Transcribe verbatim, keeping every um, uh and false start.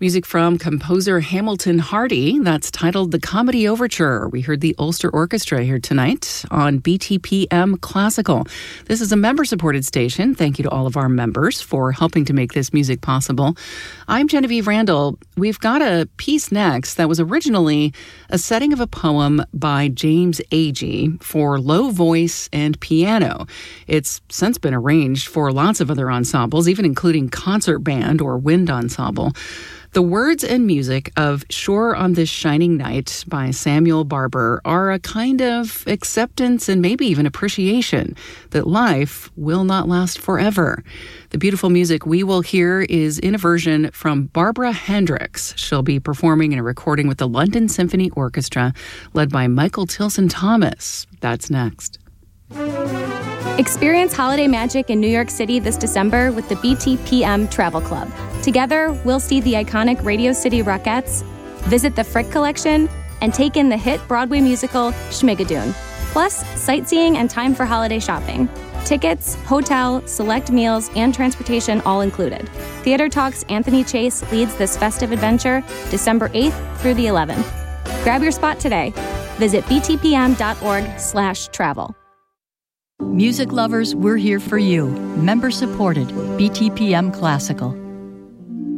Music from composer Hamilton Hardy, that's titled The Comedy Overture. We heard the Ulster Orchestra here tonight on B T P M Classical. This is a member-supported station. Thank you to all of our members for helping to make this music possible. I'm Genevieve Randall. We've got a piece next that was originally a setting of a poem by James Agee for low voice and piano. It's since been arranged for lots of other ensembles, even including concert band or wind ensemble. The words and music of Shore on This Shining Night by Samuel Barber are a kind of acceptance and maybe even appreciation that life will not last forever. The beautiful music we will hear is in a version from Barbara Hendricks. She'll be performing in a recording with the London Symphony Orchestra led by Michael Tilson Thomas. That's next. Experience holiday magic in New York City this December with the B T P M Travel Club. Together, we'll see the iconic Radio City Rockettes, visit the Frick Collection, and take in the hit Broadway musical Schmigadoon. Plus, sightseeing and time for holiday shopping. Tickets, hotel, select meals, and transportation all included. Theater Talk's Anthony Chase leads this festive adventure December eighth through the eleventh. Grab your spot today. Visit btpm.org slash travel. Music lovers, we're here for you. Member supported, B T P M Classical.